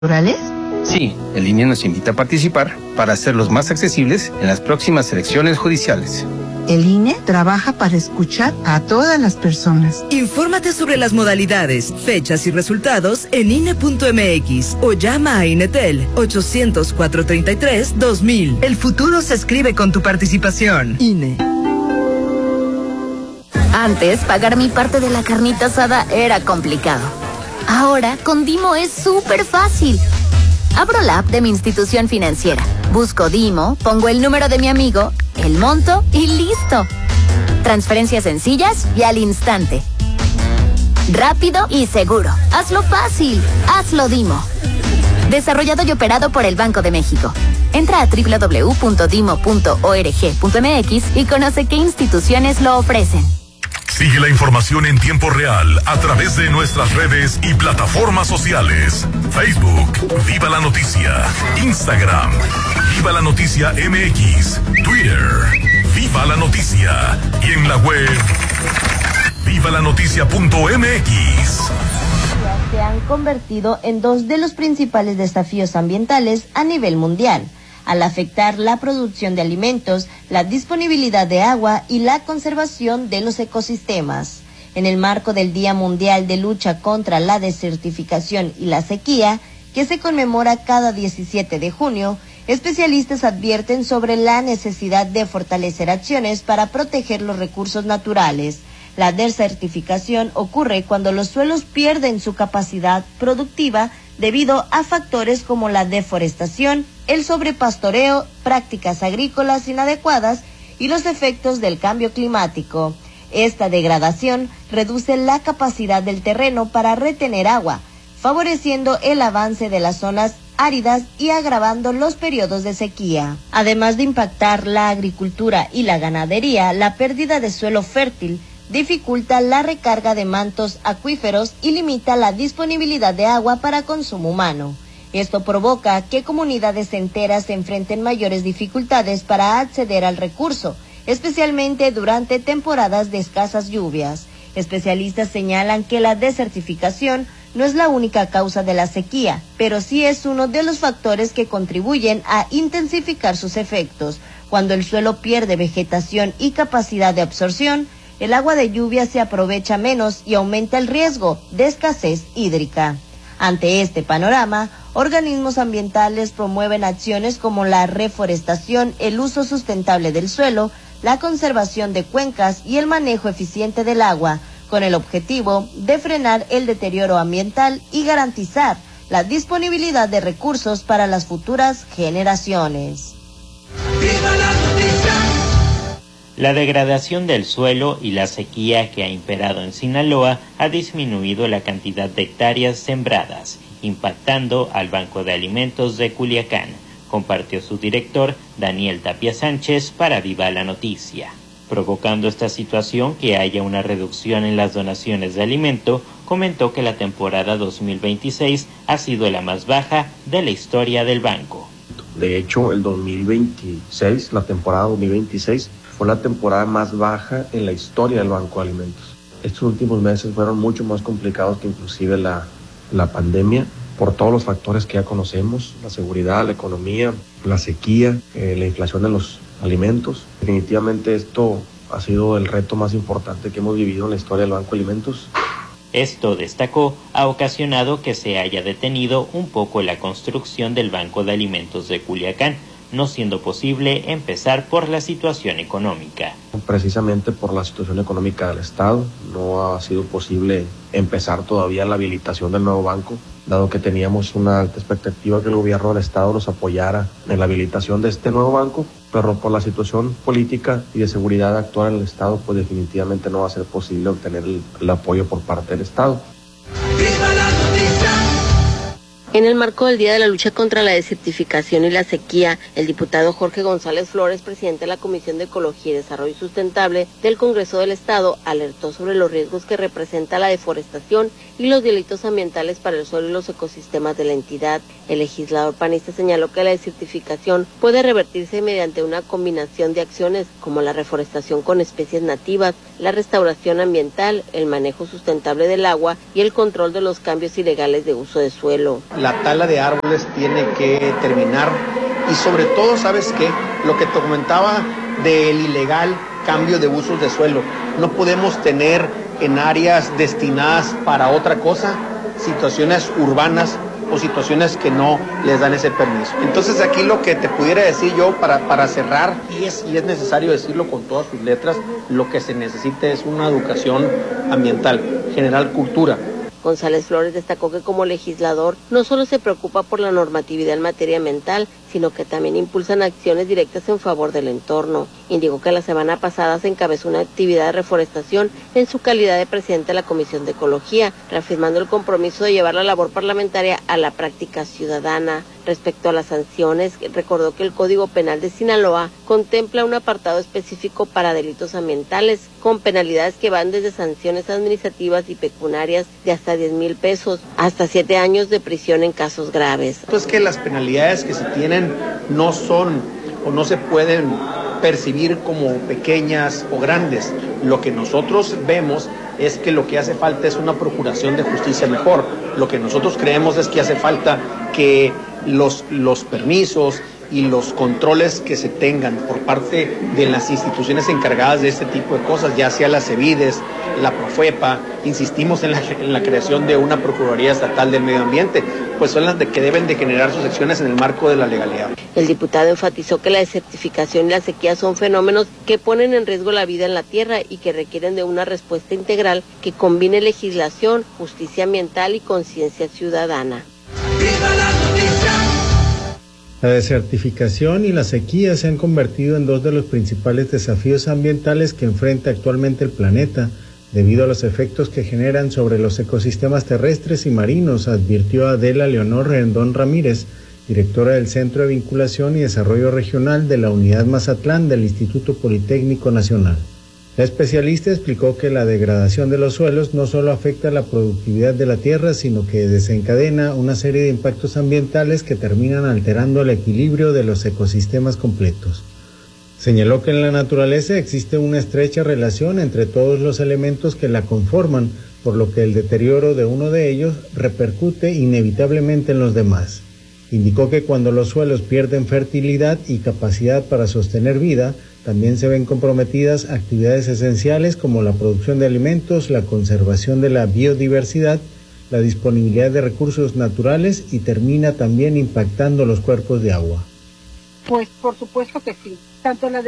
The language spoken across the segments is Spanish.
¿Rurales? Sí, el INE nos invita a participar para hacerlos más accesibles en las próximas elecciones judiciales. El INE trabaja para escuchar a todas las personas. Infórmate sobre las modalidades, fechas y resultados en INE.mx o llama a INETEL 800-433-2000. El futuro se escribe con tu participación. INE. Antes, pagar mi parte de la carnita asada era complicado. Ahora, con Dimo es súper fácil. Abro la app de mi institución financiera, busco Dimo, pongo el número de mi amigo, el monto y listo. Transferencias sencillas y al instante. Rápido y seguro. Hazlo fácil. Hazlo Dimo. Desarrollado y operado por el Banco de México. Entra a www.dimo.org.mx y conoce qué instituciones lo ofrecen. Sigue la información en tiempo real a través de nuestras redes y plataformas sociales. Facebook, Viva la Noticia. Instagram, Viva la Noticia MX. Twitter, Viva la Noticia. Y en la web, vivalanoticia.mx. Se han convertido en dos de los principales desafíos ambientales a nivel mundial, al afectar la producción de alimentos, la disponibilidad de agua y la conservación de los ecosistemas. En el marco del Día Mundial de Lucha contra la Desertificación y la Sequía, que se conmemora cada 17 de junio, especialistas advierten sobre la necesidad de fortalecer acciones para proteger los recursos naturales. La desertificación ocurre cuando los suelos pierden su capacidad productiva debido a factores como la deforestación, el sobrepastoreo, prácticas agrícolas inadecuadas y los efectos del cambio climático. Esta degradación reduce la capacidad del terreno para retener agua, favoreciendo el avance de las zonas áridas y agravando los periodos de sequía. Además de impactar la agricultura y la ganadería, la pérdida de suelo fértil dificulta la recarga de mantos acuíferos y limita la disponibilidad de agua para consumo humano. Esto provoca que comunidades enteras se enfrenten mayores dificultades para acceder al recurso, especialmente durante temporadas de escasas lluvias. Especialistas señalan que la desertificación no es la única causa de la sequía, pero sí es uno de los factores que contribuyen a intensificar sus efectos. Cuando el suelo pierde vegetación y capacidad de absorción, el agua de lluvia se aprovecha menos y aumenta el riesgo de escasez hídrica. Ante este panorama, organismos ambientales promueven acciones como la reforestación, el uso sustentable del suelo, la conservación de cuencas y el manejo eficiente del agua, con el objetivo de frenar el deterioro ambiental y garantizar la disponibilidad de recursos para las futuras generaciones. ¡Viva la noticia! La degradación del suelo y la sequía que ha imperado en Sinaloa ha disminuido la cantidad de hectáreas sembradas, impactando al Banco de Alimentos de Culiacán, compartió su director Daniel Tapia Sánchez para Viva la Noticia. Provocando esta situación que haya una reducción en las donaciones de alimento, comentó que la temporada 2026 ha sido la más baja de la historia del banco. De hecho, el 2026, la temporada 2026, fue la temporada más baja en la historia del Banco de Alimentos. Estos últimos meses fueron mucho más complicados que inclusive la pandemia, por todos los factores que ya conocemos, la seguridad, la economía, la sequía, la inflación de los alimentos. Definitivamente esto ha sido el reto más importante que hemos vivido en la historia del Banco de Alimentos. Esto, destacó, ha ocasionado que se haya detenido un poco la construcción del Banco de Alimentos de Culiacán, no siendo posible empezar por la situación económica. Precisamente por la situación económica del Estado, no ha sido posible empezar todavía la habilitación del nuevo banco, dado que teníamos una alta expectativa que el gobierno del Estado nos apoyara en la habilitación de este nuevo banco, pero por la situación política y de seguridad actual en el Estado, pues definitivamente no va a ser posible obtener el apoyo por parte del Estado. ¡Viva la noticia! En el marco del Día de la Lucha contra la Desertificación y la Sequía, el diputado Jorge González Flores, presidente de la Comisión de Ecología y Desarrollo Sustentable del Congreso del Estado, alertó sobre los riesgos que representa la deforestación y los delitos ambientales para el suelo y los ecosistemas de la entidad. El legislador panista señaló que la desertificación puede revertirse mediante una combinación de acciones como la reforestación con especies nativas, la restauración ambiental, el manejo sustentable del agua y el control de los cambios ilegales de uso de suelo. La tala de árboles tiene que terminar y sobre todo, ¿sabes qué? Lo que te comentaba del ilegal cambio de usos de suelo. No podemos tener en áreas destinadas para otra cosa situaciones urbanas o situaciones que no les dan ese permiso. Entonces aquí lo que te pudiera decir yo para cerrar, y es necesario decirlo con todas sus letras, lo que se necesita es una educación ambiental, generar cultura. González Flores destacó que como legislador no solo se preocupa por la normatividad en materia ambiental, sino que también impulsan acciones directas en favor del entorno. Indicó que la semana pasada se encabezó una actividad de reforestación en su calidad de presidente de la Comisión de Ecología, reafirmando el compromiso de llevar la labor parlamentaria a la práctica ciudadana. Respecto a las sanciones, recordó que el Código Penal de Sinaloa contempla un apartado específico para delitos ambientales, con penalidades que van desde sanciones administrativas y pecuniarias de hasta 10,000 pesos, hasta 7 años de prisión en casos graves. Pues que las penalidades que se tienen no son o no se pueden percibir como pequeñas o grandes. Lo que nosotros vemos es que lo que hace falta es una procuración de justicia mejor. Lo que nosotros creemos es que hace falta que los permisos y los controles que se tengan por parte de las instituciones encargadas de este tipo de cosas, ya sea la CEBIDES, la Profepa, insistimos en la creación de una Procuraduría Estatal del Medio Ambiente, pues son las que deben de generar sus acciones en el marco de la legalidad. El diputado enfatizó que la desertificación y la sequía son fenómenos que ponen en riesgo la vida en la tierra y que requieren de una respuesta integral que combine legislación, justicia ambiental y conciencia ciudadana. ¡Viva la noticia! La desertificación y la sequía se han convertido en dos de los principales desafíos ambientales que enfrenta actualmente el planeta, debido a los efectos que generan sobre los ecosistemas terrestres y marinos, advirtió Adela Leonor Rendón Ramírez, directora del Centro de Vinculación y Desarrollo Regional de la Unidad Mazatlán del Instituto Politécnico Nacional. La especialista explicó que la degradación de los suelos no solo afecta la productividad de la tierra, sino que desencadena una serie de impactos ambientales que terminan alterando el equilibrio de los ecosistemas completos. Señaló que en la naturaleza existe una estrecha relación entre todos los elementos que la conforman, por lo que el deterioro de uno de ellos repercute inevitablemente en los demás. Indicó que cuando los suelos pierden fertilidad y capacidad para sostener vida, también se ven comprometidas actividades esenciales como la producción de alimentos, la conservación de la biodiversidad, la disponibilidad de recursos naturales y termina también impactando los cuerpos de agua. Pues por supuesto que sí. Tanto la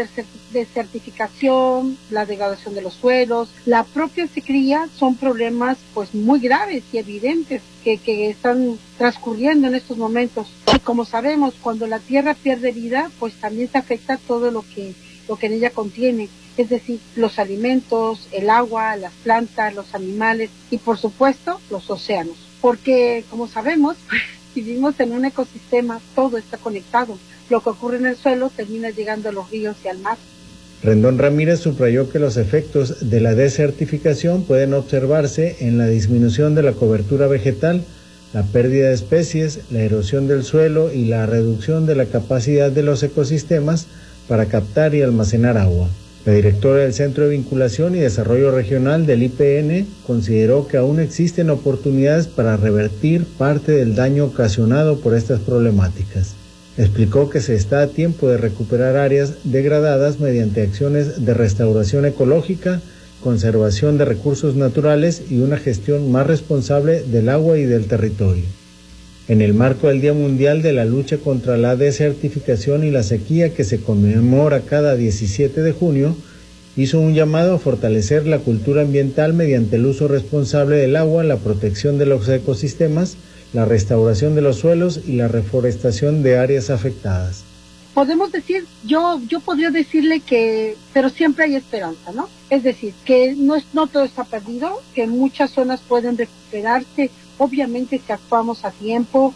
desertificación, la degradación de los suelos, la propia sequía son problemas pues muy graves y evidentes que están transcurriendo en estos momentos. Y como sabemos, cuando la tierra pierde vida, pues también se afecta todo lo que en ella contiene, es decir, los alimentos, el agua, las plantas, los animales y por supuesto los océanos. Porque como sabemos, vivimos en un ecosistema, todo está conectado. Lo que ocurre en el suelo termina llegando a los ríos y al mar. Rendón Ramírez subrayó que los efectos de la desertificación pueden observarse en la disminución de la cobertura vegetal, la pérdida de especies, la erosión del suelo y la reducción de la capacidad de los ecosistemas para captar y almacenar agua. La directora del Centro de Vinculación y Desarrollo Regional del IPN consideró que aún existen oportunidades para revertir parte del daño ocasionado por estas problemáticas. Explicó que se está a tiempo de recuperar áreas degradadas mediante acciones de restauración ecológica, conservación de recursos naturales y una gestión más responsable del agua y del territorio. En el marco del Día Mundial de la Lucha contra la Desertificación y la Sequía, que se conmemora cada 17 de junio, hizo un llamado a fortalecer la cultura ambiental mediante el uso responsable del agua, la protección de los ecosistemas, la restauración de los suelos y la reforestación de áreas afectadas. Podemos decir, yo podría decirle que, pero siempre hay esperanza, ¿no? Es decir, que no todo está perdido, que muchas zonas pueden recuperarse, obviamente si actuamos a tiempo,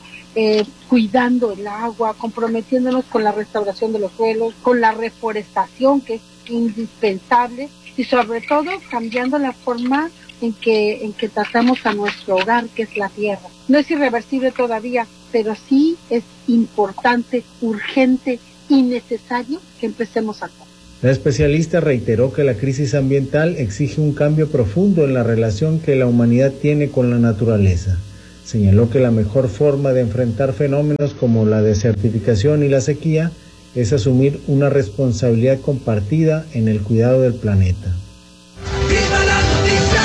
cuidando el agua, comprometiéndonos con la restauración de los suelos, con la reforestación que es indispensable y sobre todo cambiando la forma en que tratamos a nuestro hogar, que es la tierra. No es irreversible todavía, pero sí es importante, urgente y necesario que empecemos a actuar. La especialista reiteró que la crisis ambiental exige un cambio profundo en la relación que la humanidad tiene con la naturaleza. Señaló que la mejor forma de enfrentar fenómenos como la desertificación y la sequía es asumir una responsabilidad compartida en el cuidado del planeta. ¡Viva la noticia!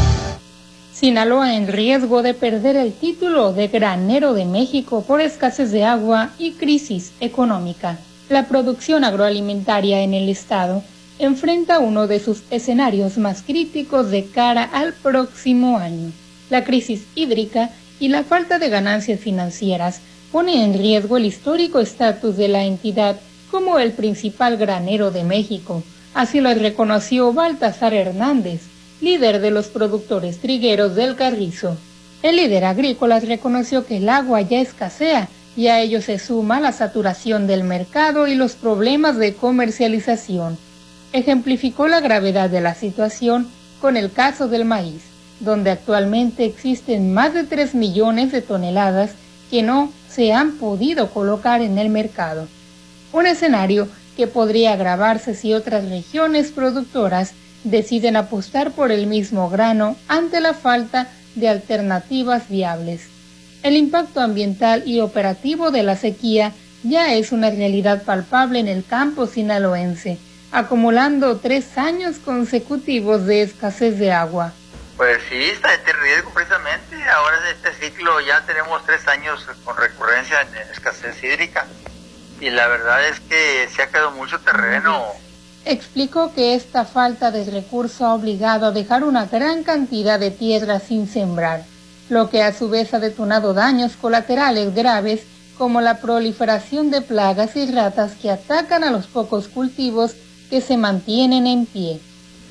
Sinaloa en riesgo de perder el título de granero de México por escasez de agua y crisis económica. La producción agroalimentaria en el estado enfrenta uno de sus escenarios más críticos de cara al próximo año. La crisis hídrica y la falta de ganancias financieras pone en riesgo el histórico estatus de la entidad como el principal granero de México. Así lo reconoció Baltasar Hernández, líder de los productores trigueros del Carrizo. El líder agrícola reconoció que el agua ya escasea y a ello se suma la saturación del mercado y los problemas de comercialización. Ejemplificó la gravedad de la situación con el caso del maíz, donde actualmente existen más de 3 millones de toneladas que no se han podido colocar en el mercado. Un escenario que podría agravarse si otras regiones productoras deciden apostar por el mismo grano ante la falta de alternativas viables. El impacto ambiental y operativo de la sequía ya es una realidad palpable en el campo sinaloense, acumulando 3 años consecutivos de escasez de agua. Pues sí, está en riesgo precisamente. Ahora en este ciclo ya tenemos 3 años con recurrencia en escasez hídrica y la verdad es que se ha quedado mucho terreno. Explicó que esta falta de recurso ha obligado a dejar una gran cantidad de tierra sin sembrar, lo que a su vez ha detonado daños colaterales graves como la proliferación de plagas y ratas que atacan a los pocos cultivos que se mantienen en pie.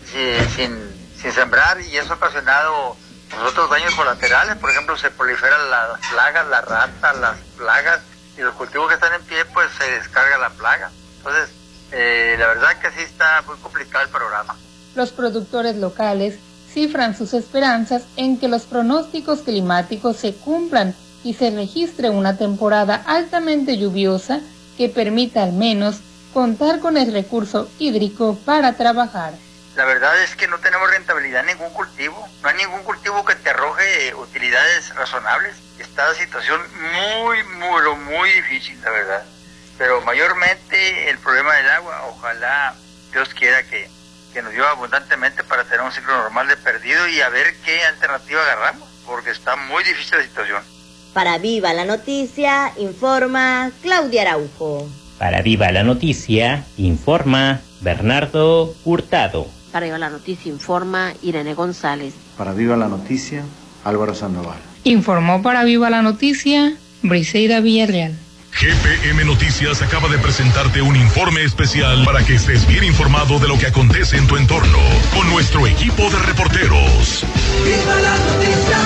Sí, sin sembrar, y eso ha ocasionado otros daños colaterales. Por ejemplo, se proliferan las plagas, las ratas, las plagas, y los cultivos que están en pie pues se descarga la plaga. Entonces la verdad que sí está muy complicado el programa. Los productores locales cifran sus esperanzas en que los pronósticos climáticos se cumplan y se registre una temporada altamente lluviosa que permita al menos contar con el recurso hídrico para trabajar. La verdad es que no tenemos rentabilidad en ningún cultivo. No hay ningún cultivo que te arroje utilidades razonables. Está la situación muy difícil, la verdad. Pero mayormente el problema del agua, ojalá Dios quiera que nos dio abundantemente para tener un ciclo normal de perdido y a ver qué alternativa agarramos, porque está muy difícil la situación. Para Viva la Noticia, informa Claudia Araujo. Para Viva la Noticia, informa Bernardo Hurtado. Para Viva la Noticia, informa Irene González. Para Viva la Noticia, Álvaro Sandoval. Informó para Viva la Noticia, Briseida Villarreal. GPM Noticias acaba de presentarte un informe especial para que estés bien informado de lo que acontece en tu entorno con nuestro equipo de reporteros. ¡Viva la noticia!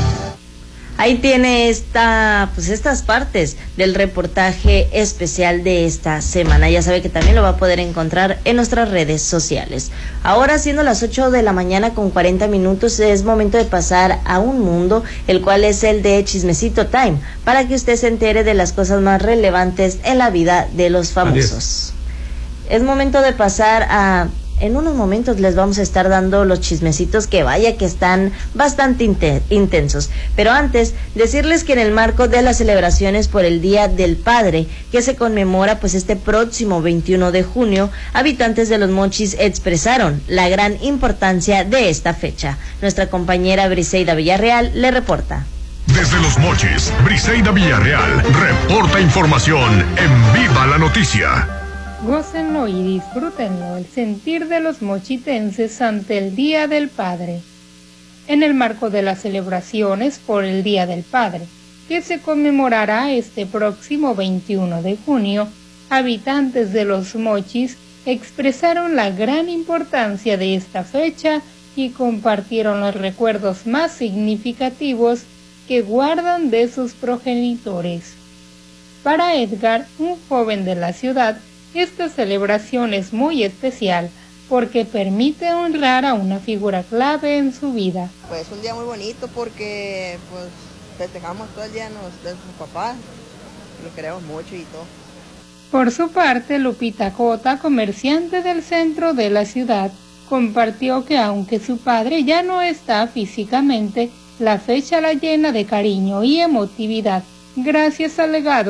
Ahí tiene estas partes del reportaje especial de esta semana. Ya sabe que también lo va a poder encontrar en nuestras redes sociales. Ahora, siendo las 8 de la mañana con 40 minutos, es momento de pasar a un mundo, el cual es el de Chismecito Time, para que usted se entere de las cosas más relevantes en la vida de los famosos. Es momento de pasar a... En unos momentos les vamos a estar dando los chismecitos que vaya que están bastante intensos. Pero antes, decirles que en el marco de las celebraciones por el Día del Padre, que se conmemora pues este próximo 21 de junio, habitantes de Los Mochis expresaron la gran importancia de esta fecha. Nuestra compañera Briseida Villarreal le reporta. Desde Los Mochis, Briseida Villarreal reporta información en Viva la Noticia. Gócenlo y disfrútenlo, el sentir de los mochitenses ante el Día del Padre. En el marco de las celebraciones por el Día del Padre, que se conmemorará este próximo 21 de junio, habitantes de Los Mochis expresaron la gran importancia de esta fecha y compartieron los recuerdos más significativos que guardan de sus progenitores. Para Edgar, un joven de la ciudad, esta celebración es muy especial, porque permite honrar a una figura clave en su vida. Pues es un día muy bonito porque pues festejamos todo el día de sus papás, los queremos mucho y todo. Por su parte, Lupita Cota, comerciante del centro de la ciudad, compartió que aunque su padre ya no está físicamente, la fecha la llena de cariño y emotividad gracias al legado